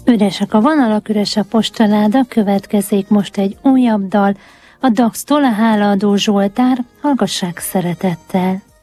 Üresek a vonalak, üres a postaláda, következik most egy újabb dal, a Dax-tól a Hálaadó Zsoltár, hallgassák szeretettel.